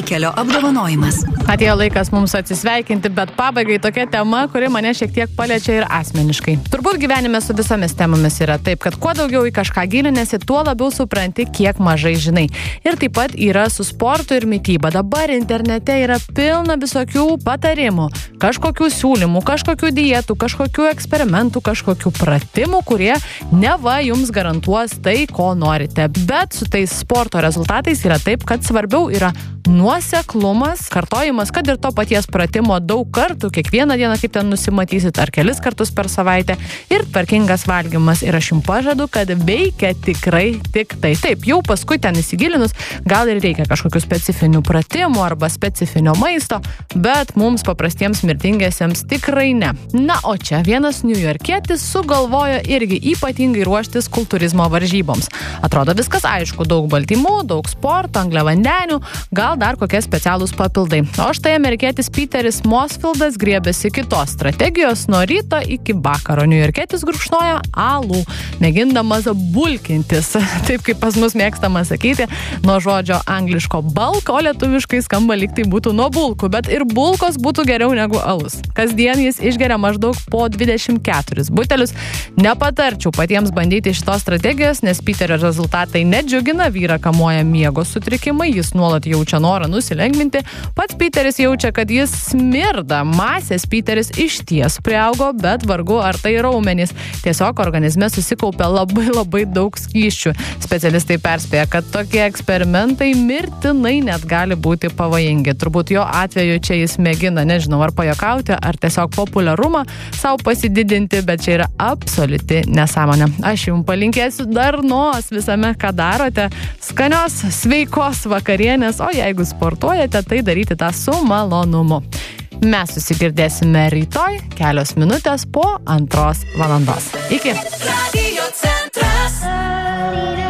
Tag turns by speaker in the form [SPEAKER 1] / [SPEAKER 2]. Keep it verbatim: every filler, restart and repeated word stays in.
[SPEAKER 1] geležinkelio apdovanojimas.
[SPEAKER 2] Atėjo laikas mums atsisveikinti, bet pabaigai tokia tema, kuri mane šiek tiek paliečia ir asmeniškai. Turbūt gyvenime su visomis temomis yra taip, kad kuo daugiau į kažką gilinėsi, tuo labiau supranti, kiek mažai žinai. Ir taip pat yra su sportu ir mityba. Dabar internete yra pilna visokių patarimų, kažkokių siūlymų, kažkokių dietų, kažkokių eksperimentų, kažkokių pratimų, kurie neva jums garantuos tai, ko norite. Bet su tais sporto rezultatais yra taip, kad svarbiau yra nuoseklumas, kartojimas, kad ir to paties pratimo daug kartų, kiekvieną dieną, kaip ten nusimatysit, ar kelis kartus per savaitę, ir tvarkingas valgymas. Ir aš jums pažadu, kad veikia tikrai tik tai. Taip, jau paskui ten įsigilinus, gal ir reikia kažkokių specifinių pratimų arba specifinio maisto, bet mums paprastiems mirtingiesiems tikrai ne. Na, o čia vienas niujorkietis sugalvojo irgi ypatingai ruoštis kultūrizmo varžyboms. Atrodo viskas aišku, daug baltymų, daug sporto, angliavandenių, gal dar kokie specialūs papildai. O štai amerikietis Peteris Mosfieldas griebėsi kitos strategijos nuo ryto iki vakaro. Niujorkietis gurkšnoja alų, mėgindamas bulkintis, taip kaip pas mus mėgstama sakyti, nuo žodžio angliško bulk, o lietuviškai skamba lyg tai būtų nuo bulkų, bet ir bulkos būtų geriau negu alus. Kasdien jis išgeria maždaug po dvidešimt keturis butelius. Nepatarčiau patiems bandyti šitos strategijos, nes Peterio rezultatai nedžiugina, vyrą kamuoja miego sutrikimai, jis nuolat jaučia norą nusilengvinti. Pats Peteris jaučia, kad jis smirda. Masės Peteris išties priaugo, bet vargu ar tai raumenys. Tiesiog organizme susikaupia labai labai daug skysčių. Specialistai perspėja, kad tokie eksperimentai mirtinai net gali būti pavojingi. Turbūt jo atveju čia jis mėgina, nežinau, ar pajuokauti, ar tiesiog populiarumą savo pasididinti, bet čia yra absoliuti nesąmonė. Aš jums palinkėsiu darnos visame, ką darote. Skanios, sveikos vakarienės, o jeigu sportuojate, tai daryti tą su malonumu. Mes susigirdėsime rytoj, kelios minutės po antros valandos. Iki. Radio centras.